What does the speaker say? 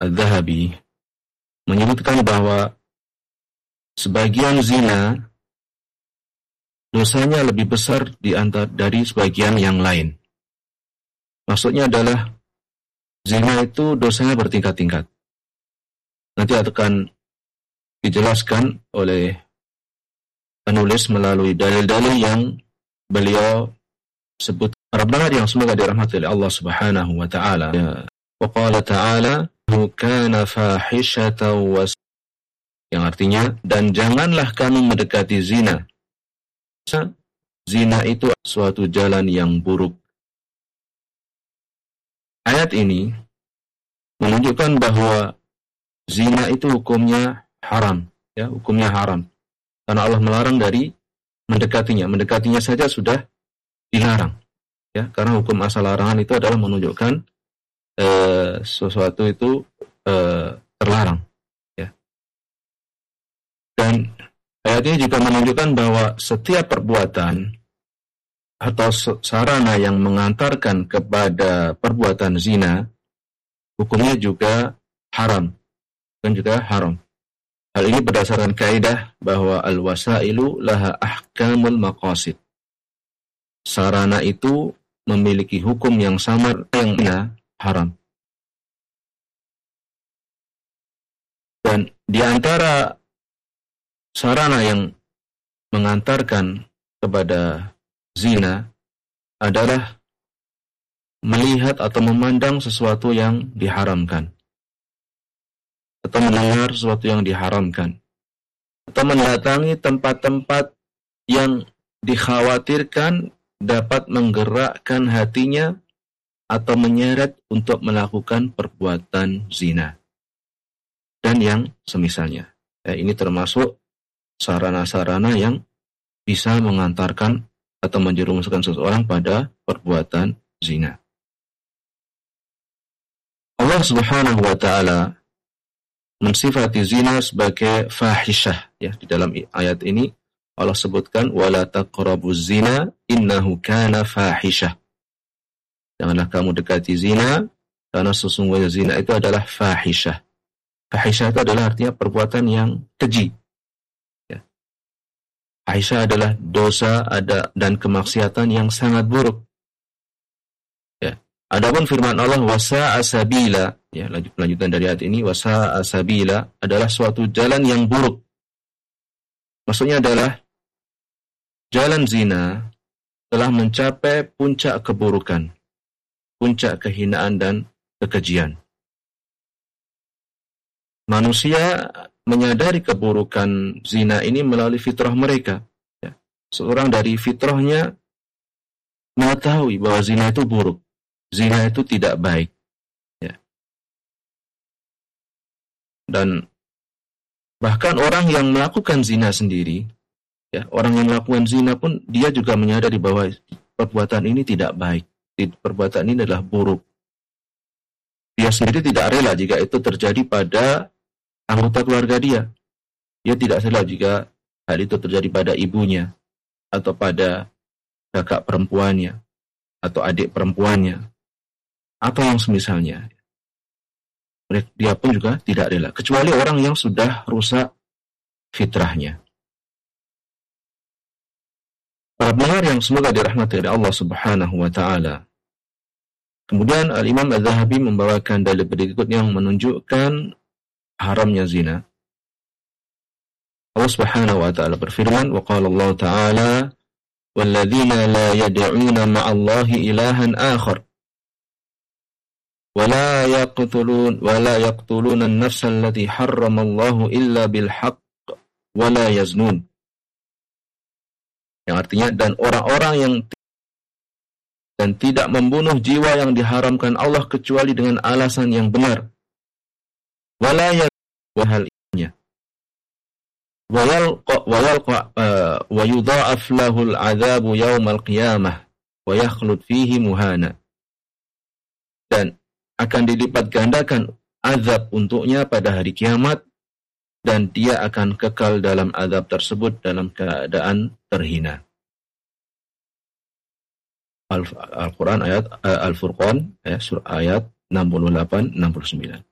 Adz-Dzahabi menyebutkan bahwa sebagian zina dosanya lebih besar dari sebagian yang lain. Maksudnya adalah zina itu dosanya bertingkat-tingkat. Nanti akan dijelaskan oleh penulis melalui dalil-dalil yang beliau sebut. Para pendengar yang semoga dirahmati oleh Allah Subhanahu wa taala. Wa qala ta'ala kana fahishatan yang artinya dan janganlah kamu mendekati zina. Zina itu suatu jalan yang buruk. Ayat ini menunjukkan bahwa zina itu hukumnya haram, ya, hukumnya haram. Karena Allah melarang dari mendekatinya. Mendekatinya saja sudah dilarang. Ya, karena hukum asal larangan itu adalah menunjukkan sesuatu itu terlarang. Ya. Dan ayat ini juga menunjukkan bahwa setiap perbuatan atau sarana yang mengantarkan kepada perbuatan zina, hukumnya juga haram. Dan juga haram. Hal ini berdasarkan kaidah bahwa al-wasailu laha ahkamul maqasid. Sarana itu memiliki hukum yang samar yang haram. Dan di antara sarana yang mengantarkan kepada zina adalah melihat atau memandang sesuatu yang diharamkan. Atau mendengar sesuatu yang diharamkan. Atau mendatangi tempat-tempat yang dikhawatirkan dapat menggerakkan hatinya atau menyeret untuk melakukan perbuatan zina. Dan yang semisalnya. Ya, ini termasuk sarana-sarana yang bisa mengantarkan atau menjerumuskan seseorang pada perbuatan zina. Allah Subhanahu wa taala mensifati zina sebagai fahisyah. Ya, di dalam ayat ini Allah sebutkan wala taqrabuz zina innahu kana fahisyah. Janganlah kamu dekati zina karena sesungguhnya zina itu adalah fahisyah. Fahisyah itu adalah artinya perbuatan yang keji. Ya. Fahisyah adalah dosa dan kemaksiatan yang sangat buruk. Ya. Adapun firman Allah wasa'a sabila, ya, lanjutan dari ayat ini wasa'a sabila adalah suatu jalan yang buruk. Maksudnya adalah jalan zina telah mencapai puncak keburukan, puncak kehinaan dan kekejian. Manusia menyadari keburukan zina ini melalui fitrah mereka. Ya. Seorang dari fitrahnya mengetahui bahwa zina itu buruk, zina itu tidak baik. Ya. Dan bahkan orang yang melakukan zina sendiri, ya, orang yang melakukan zina pun dia juga menyadari bahwa perbuatan ini tidak baik, perbuatan ini adalah buruk. Dia sendiri tidak rela jika itu terjadi pada anggota keluarga dia. Dia tidak rela jika hal itu terjadi pada ibunya, atau pada kakak perempuannya, atau adik perempuannya, atau yang semisalnya. Dia pun juga tidak rela, kecuali orang yang sudah rusak fitrahnya. Para pendengar yang semoga dirahmati oleh Allah Subhanahu wa taala. Kemudian Al-Imam Adz-Dzahabi membawakan dalil berikut yang menunjukkan haramnya zina. Allah Subhanahu wa taala berfirman, wa qala Allah taala walladzina la yad'una ma'allahi ilahan akhar wa la yaqtuluna an-nafsa allati harrama Allah illa bil haqq wa la yaznun. Yang artinya dan orang-orang yang dan tidak membunuh jiwa yang diharamkan Allah kecuali dengan alasan yang benar. Wala yahalnya. Wa yudha'af lahul 'adzabu yaumal qiyamah wa yakhlud fihi muhana. Dan akan dilipat gandakan azab untuknya pada hari kiamat dan dia akan kekal dalam azab tersebut dalam keadaan terhina. Al-Quran ayat Al-Furqan ayat 68-69.